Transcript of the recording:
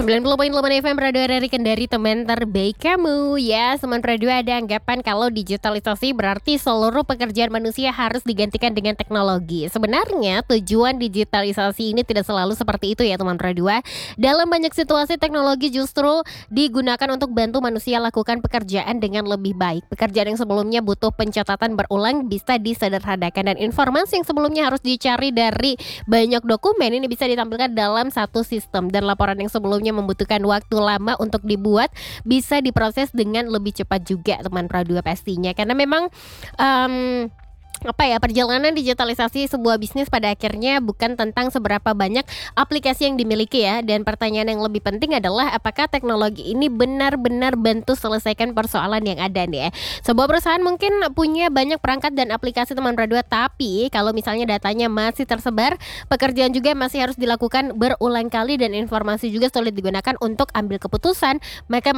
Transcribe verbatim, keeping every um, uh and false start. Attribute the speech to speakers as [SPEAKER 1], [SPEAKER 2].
[SPEAKER 1] sembilan puluh koma delapan F M Radio R R I Kendari, teman terbaik kamu. Ya, teman radio ada anggapan kalau digitalisasi berarti seluruh pekerjaan manusia harus digantikan dengan teknologi. Sebenarnya tujuan digitalisasi ini tidak selalu seperti itu ya teman radio. Dalam banyak situasi teknologi justru digunakan untuk bantu manusia lakukan pekerjaan dengan lebih baik. Pekerjaan yang sebelumnya butuh pencatatan berulang bisa disederhanakan, dan informasi yang sebelumnya harus dicari dari banyak dokumen ini bisa ditampilkan dalam satu sistem, dan laporan yang sebelumnya membutuhkan waktu lama untuk dibuat bisa diproses dengan lebih cepat juga teman Pradua pastinya, karena memang um, apa ya perjalanan digitalisasi sebuah bisnis pada akhirnya bukan tentang seberapa banyak aplikasi yang dimiliki ya, dan pertanyaan yang lebih penting adalah apakah teknologi ini benar-benar bantu selesaikan persoalan yang ada nih ya. Sebuah perusahaan mungkin punya banyak perangkat dan aplikasi teman Pradua, tapi kalau misalnya datanya masih tersebar, pekerjaan juga masih harus dilakukan berulang kali dan informasi juga sulit digunakan untuk ambil keputusan, maka